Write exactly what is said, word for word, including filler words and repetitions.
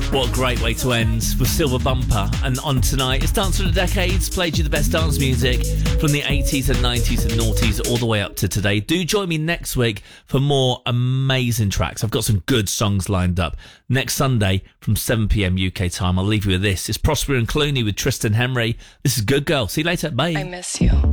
What a great way to end with Silver Bumper. And on tonight, it's Dance for the Decades, played you the best dance music from the eighties and nineties and noughties all the way up to today. Do join me next week for more amazing tracks. I've got some good songs lined up. Next Sunday from seven p.m. U K time, I'll leave you with this. It's Prosper and Clooney with Tristan Henry. This is Good Girl. See you later. Bye. I miss you.